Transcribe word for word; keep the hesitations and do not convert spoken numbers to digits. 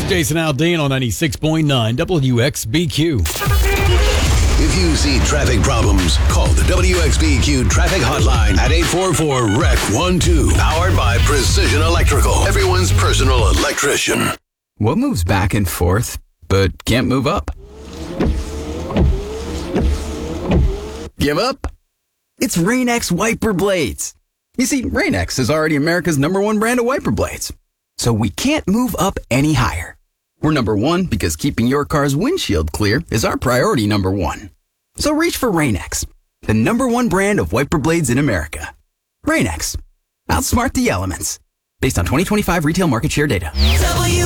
Jason Aldean on ninety-six point nine W X B Q. If you see traffic problems, call the W X B Q traffic hotline at eight four four, R E C one two. Powered by Precision Electrical, everyone's personal electrician. What moves back and forth, but can't move up? Give up? It's Rain-X wiper blades. You see, Rain-X is already America's number one brand of wiper blades. So we can't move up any higher. We're number one because keeping your car's windshield clear is our priority number one. So reach for Rain-X, the number one brand of wiper blades in America. Rain-X. Outsmart the elements. Based on twenty twenty-five retail market share data. W